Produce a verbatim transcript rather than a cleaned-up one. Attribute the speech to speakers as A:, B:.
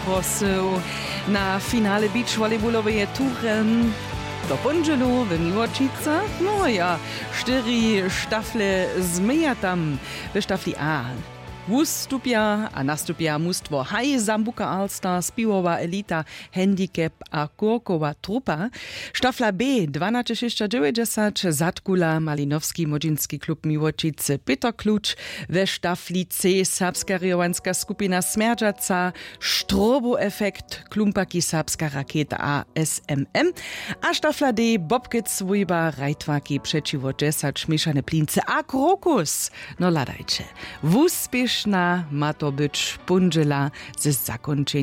A: zaprosył na finale beachvolleyballowej tury do Pądżelu w Miłočice. No ja, cztery sztafle zmyja tam w sztafli A. Ustupia a nastupia mustwo Haj Zambuca Allstars, piwowa elita, handicap a kurkowa trupa. Sztafla B dwanaście dziewięćdziesiąt Zatkula Malinowski Młodzieński klub Miłočice Peter Klucz. We sztafli C serbska rjowanska skupina Smerdżaca, Strobo Effekt, Klumpaki serbska rakieta A S M M. A sztafla D Bobkic Wojba Rajtwaki przeciwo dziesięć śmieszane plince a Krokus. No ladajcie. Wuspiesz na ma to być Pądżela ze zakończeniem